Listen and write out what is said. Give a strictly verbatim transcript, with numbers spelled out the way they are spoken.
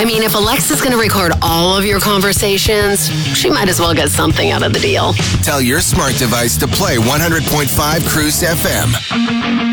I mean, if Alexa's going to record all of your conversations, she might as well get something out of the deal. Tell your smart device to play one hundred point five Cruise F M.